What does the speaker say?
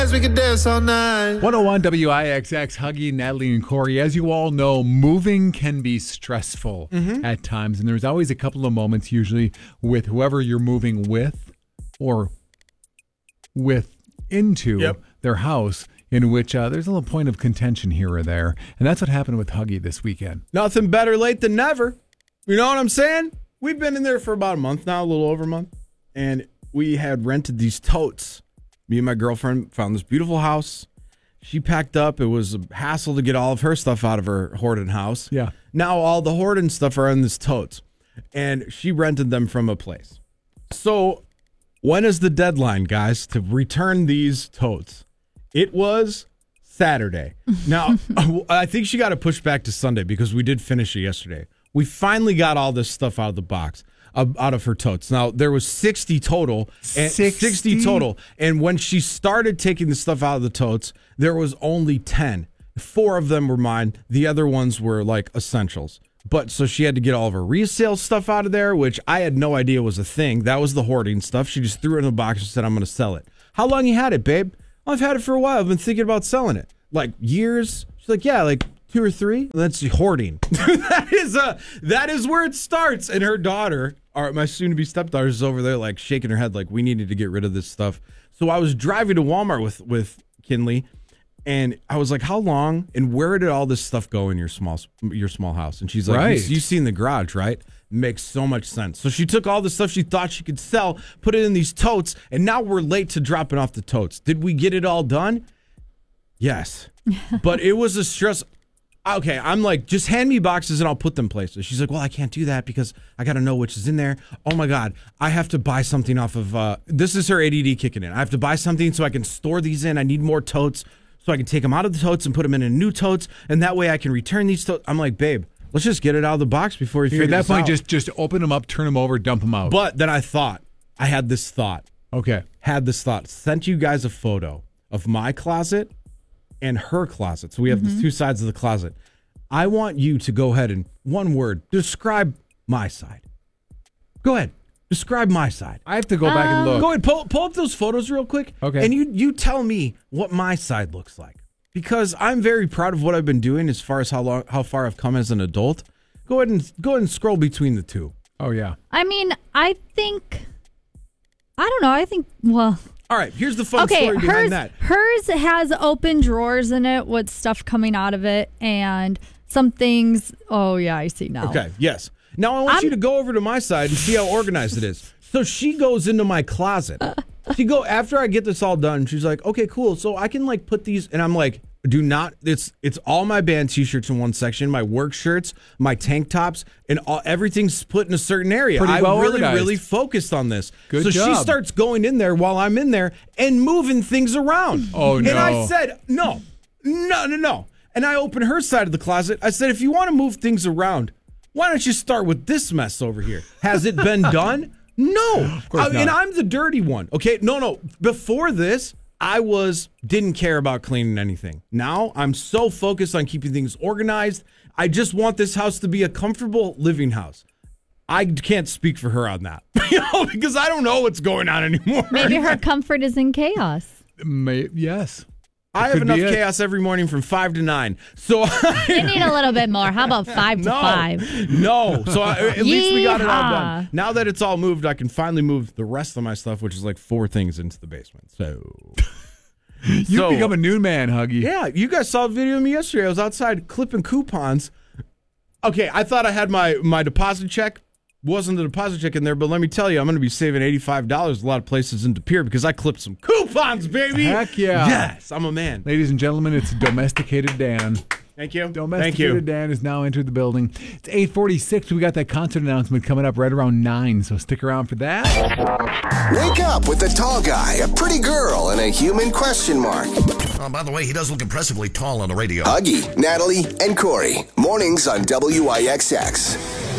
We could dance all night. 101 WIXX, Huggy, Natalie, and Corey. As you all know, moving can be stressful at times, and there's always a couple of moments, usually with whoever you're moving with or into their house, in which there's a little point of contention here or there, and that's what happened with Huggy this weekend. Nothing better late than never. You know what I'm saying? We've been in there for about a month now, a little over a month, and we had rented these totes. Me and my girlfriend found this beautiful house. She packed up. It was a hassle to get all of her stuff out of her hoarding house. Yeah. Now all the hoarding stuff are in this totes. And she rented them from a place. So when is the deadline, guys, to return these totes? It was Saturday. Now, I think she got to push back to Sunday because we did finish it yesterday. We finally got all this stuff out of the box. Out of her totes. Now, there was 60 total. 60 total. And when she started taking the stuff out of the totes, there was only 10. 4 of them were mine. The other ones were like essentials. But so she had to get all of her resale stuff out of there, which I had no idea was a thing. That was the hoarding stuff. She just threw it in the box and said, I'm going to sell it. How long you had it, babe? I've had it for a while. I've been thinking about selling it. Like years? She's like, yeah, like 2 or 3. That's hoarding. That is where it starts. And her daughter, my soon-to-be stepdaughter, is over there like shaking her head like we needed to get rid of this stuff. So I was driving to Walmart with Kinley, and I was like, how long and where did all this stuff go in your small house? And she's like, right. You've seen the garage, right? Makes so much sense. So she took all the stuff she thought she could sell, put it in these totes, and now we're late to dropping off the totes. Did we get it all done? Yes. But it was a stress. Okay, I'm like, just hand me boxes and I'll put them places. She's like, well, I can't do that because I got to know which is in there. Oh, my God. I have to buy something off of, this is her ADD kicking in. I have to buy something so I can store these in. I need more totes so I can take them out of the totes and put them in a new totes. And that way I can return these totes. I'm like, babe, let's just get it out of the box before you figure this out. At that point, just open them up, turn them over, dump them out. But then I had this thought. Okay. Sent you guys a photo of my closet and her closet. So we have the 2 sides of the closet. I want you to go ahead and, one word, describe my side. Go ahead. Describe my side. I have to go back and look. Go ahead. Pull up those photos real quick. Okay. And you tell me what my side looks like. Because I'm very proud of what I've been doing as far as how far I've come as an adult. Go ahead and scroll between the 2. Oh, yeah. I mean, I don't know. Well... All right, here's the fun story behind that. Hers has open drawers in it with stuff coming out of it and some things. Oh, yeah, I see now. Okay, yes. Now I want you to go over to my side and see how organized it is. So she goes into my closet. After I get this all done, she's like, okay, cool. So I can like put these, and I'm like, do not, it's all my band t-shirts in one section, my work shirts, my tank tops, and everything's put in a certain area. Pretty well organized. Really focused on this. Good so job. She starts going in there while I'm in there and moving things around. Oh, no. And I said, no. And I opened her side of the closet. I said, if you want to move things around, why don't you start with this mess over here? Has it been done? No. Of course not. And I'm the dirty one. Okay, no. Before this, I didn't care about cleaning anything. Now I'm so focused on keeping things organized. I just want this house to be a comfortable living house. I can't speak for her on that, because I don't know what's going on anymore. Maybe her comfort is in chaos. Yes. I have enough chaos every morning from 5 to 9. So you need a little bit more. How about 5 to 5? No. So at least we got it all Yeehaw. done. Now that it's all moved, I can finally move the rest of my stuff, which is like 4 things, into the basement. So You've become a new man, Huggy. Yeah, you guys saw a video of me yesterday. I was outside clipping coupons. Okay, I thought I had my deposit check. Wasn't the deposit check in there, but let me tell you, I'm going to be saving $85 a lot of places in De Pere because I clipped some coupons, baby. Heck yeah. Yes, I'm a man. Ladies and gentlemen, it's Domesticated Dan. Thank you. Domesticated Dan has now entered the building. It's 8:46. We got that concert announcement coming up right around 9, so stick around for that. Wake up with a tall guy, a pretty girl, and a human question mark. Oh, by the way, he does look impressively tall on the radio. Huggy, Natalie, and Corey. Mornings on WIXX.